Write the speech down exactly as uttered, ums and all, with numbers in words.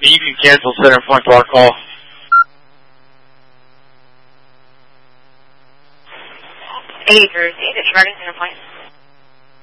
You can cancel center point to our call. Hey, Jersey, is it regarding center point?